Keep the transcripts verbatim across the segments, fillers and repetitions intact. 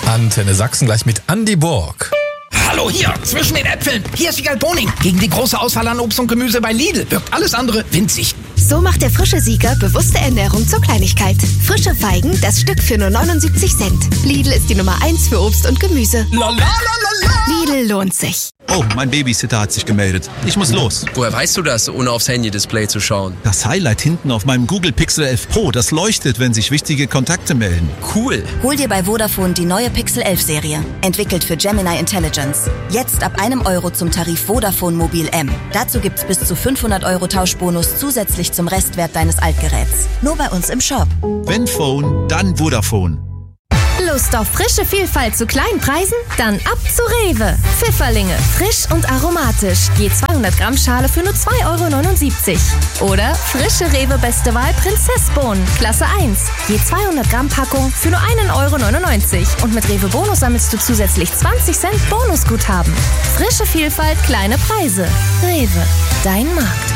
Antenne Sachsen gleich mit Andi Borg. Hallo hier, zwischen den Äpfeln. Hier ist Siegal Boning. Gegen die große Auswahl an Obst und Gemüse bei Lidl wirkt alles andere winzig. So macht der frische Sieger bewusste Ernährung zur Kleinigkeit. Frische Feigen, das Stück für nur neunundsiebzig Cent. Lidl ist die Nummer eins für Obst und Gemüse. La, la, la, la, la. Lidl lohnt sich. Oh, mein Babysitter hat sich gemeldet. Ich muss los. Woher weißt du das, ohne aufs Handy-Display zu schauen? Das Highlight hinten auf meinem Google Pixel elf Pro, das leuchtet, wenn sich wichtige Kontakte melden. Cool. Hol dir bei Vodafone die neue Pixel elf Serie. Entwickelt für Gemini Intelligence. Jetzt ab einem Euro zum Tarif Vodafone Mobil M. Dazu gibt's bis zu fünfhundert Euro Tauschbonus zusätzlich zum Restwert deines Altgeräts. Nur bei uns im Shop. Wenn Phone, dann Vodafone. Lust auf frische Vielfalt zu kleinen Preisen? Dann ab zu Rewe. Pfifferlinge, frisch und aromatisch. Je zweihundert Gramm Schale für nur zwei Euro neunundsiebzig. Oder frische Rewe Beste Wahl Prinzessbohnen, Klasse eins. Je zweihundert Gramm Packung für nur einen Euro neunundneunzig. Und mit Rewe Bonus sammelst du zusätzlich zwanzig Cent Bonusguthaben. Frische Vielfalt, kleine Preise. Rewe, dein Markt.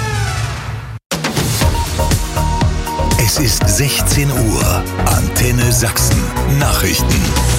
Es ist sechzehn Uhr. Antenne Sachsen. Nachrichten.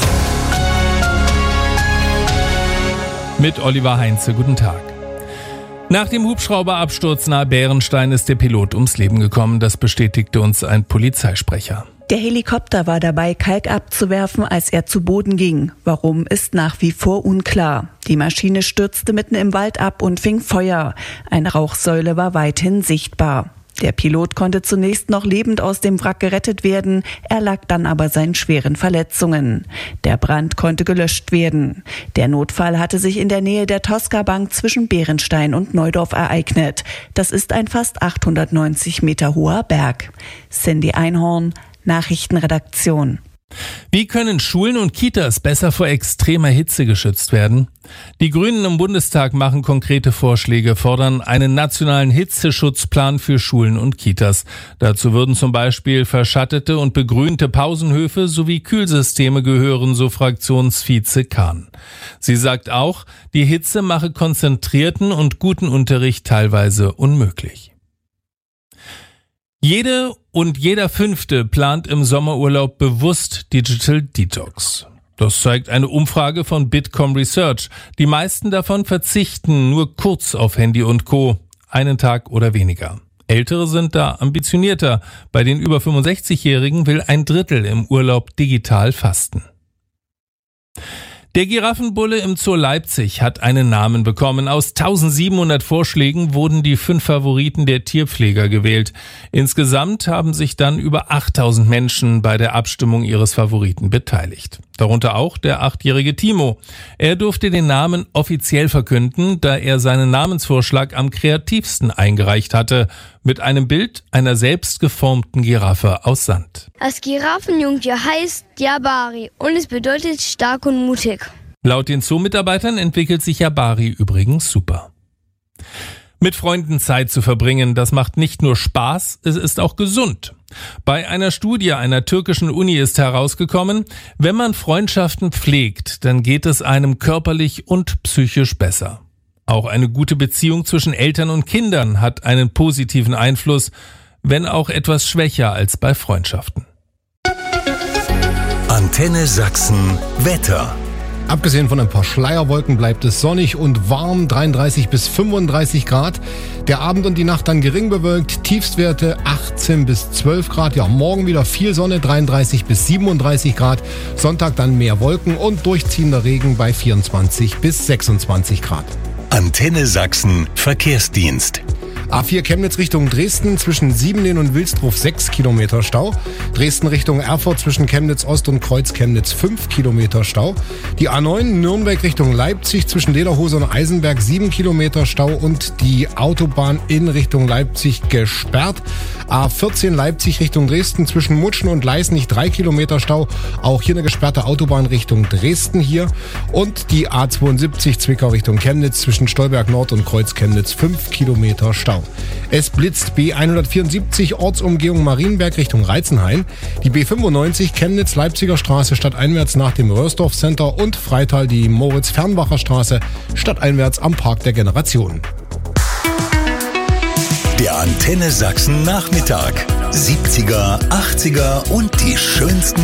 Mit Oliver Heinze. Guten Tag. Nach dem Hubschrauberabsturz nahe Bärenstein ist der Pilot ums Leben gekommen. Das bestätigte uns ein Polizeisprecher. Der Helikopter war dabei, Kalk abzuwerfen, als er zu Boden ging. Warum, ist nach wie vor unklar. Die Maschine stürzte mitten im Wald ab und fing Feuer. Eine Rauchsäule war weithin sichtbar. Der Pilot konnte zunächst noch lebend aus dem Wrack gerettet werden, erlag dann aber seinen schweren Verletzungen. Der Brand konnte gelöscht werden. Der Notfall hatte sich in der Nähe der Tosca-Bank zwischen Bärenstein und Neudorf ereignet. Das ist ein fast achthundertneunzig Meter hoher Berg. Cindy Einhorn, Nachrichtenredaktion. Wie können Schulen und Kitas besser vor extremer Hitze geschützt werden? Die Grünen im Bundestag machen konkrete Vorschläge, fordern einen nationalen Hitzeschutzplan für Schulen und Kitas. Dazu würden zum Beispiel verschattete und begrünte Pausenhöfe sowie Kühlsysteme gehören, so Fraktionsvize Kahn. Sie sagt auch, die Hitze mache konzentrierten und guten Unterricht teilweise unmöglich. Jede und jeder Fünfte plant im Sommerurlaub bewusst Digital Detox. Das zeigt eine Umfrage von Bitkom Research. Die meisten davon verzichten nur kurz auf Handy und Co., einen Tag oder weniger. Ältere sind da ambitionierter. Bei den über fünfundsechzigjährigen will ein Drittel im Urlaub digital fasten. Der Giraffenbulle im Zoo Leipzig hat einen Namen bekommen. Aus eintausendsiebenhundert Vorschlägen wurden die fünf Favoriten der Tierpfleger gewählt. Insgesamt haben sich dann über achttausend Menschen bei der Abstimmung ihres Favoriten beteiligt. Darunter auch der achtjährige Timo. Er durfte den Namen offiziell verkünden, da er seinen Namensvorschlag am kreativsten eingereicht hatte. Mit einem Bild einer selbst geformten Giraffe aus Sand. Das Giraffenjungtier heißt Jabari und es bedeutet stark und mutig. Laut den Zoo-Mitarbeitern entwickelt sich Jabari übrigens super. Mit Freunden Zeit zu verbringen, das macht nicht nur Spaß, es ist auch gesund. Bei einer Studie einer türkischen Uni ist herausgekommen, wenn man Freundschaften pflegt, dann geht es einem körperlich und psychisch besser. Auch eine gute Beziehung zwischen Eltern und Kindern hat einen positiven Einfluss, wenn auch etwas schwächer als bei Freundschaften. Antenne Sachsen Wetter. Abgesehen von ein paar Schleierwolken bleibt es sonnig und warm, dreiunddreißig bis fünfunddreißig Grad. Der Abend und die Nacht dann gering bewölkt, Tiefstwerte achtzehn bis zwölf Grad. Ja, morgen wieder viel Sonne, dreiunddreißig bis siebenunddreißig Grad. Sonntag dann mehr Wolken und durchziehender Regen bei vierundzwanzig bis sechsundzwanzig Grad. Antenne Sachsen Verkehrsdienst. A vier Chemnitz Richtung Dresden, zwischen Siebenlehn und Wilsdruf sechs Kilometer Stau. Dresden Richtung Erfurt zwischen Chemnitz Ost und Kreuz Chemnitz fünf Kilometer Stau. Die A neun Nürnberg Richtung Leipzig zwischen Lederhose und Eisenberg sieben Kilometer Stau und die Autobahn in Richtung Leipzig gesperrt. A vierzehn Leipzig Richtung Dresden zwischen Mutschen und Leisnig drei Kilometer Stau. Auch hier eine gesperrte Autobahn Richtung Dresden hier. Und die A zweiundsiebzig Zwickau Richtung Chemnitz zwischen Stolberg Nord und Kreuz Chemnitz fünf Kilometer Stau. Es blitzt B hundertvierundsiebzig Ortsumgehung Marienberg Richtung Reizenhain, die B fünfundneunzig Chemnitz-Leipziger Straße stadteinwärts nach dem Röhrsdorf Center und Freital die Moritz-Fernbacher Straße stadteinwärts am Park der Generationen. Der Antenne Sachsen Nachmittag. siebziger, achtziger und die schönsten